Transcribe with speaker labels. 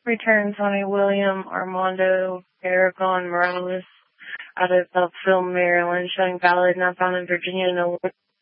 Speaker 1: Return Tony William Armando Aragon Morales out of Beltsville, Maryland, showing valid, not found in Virginia, no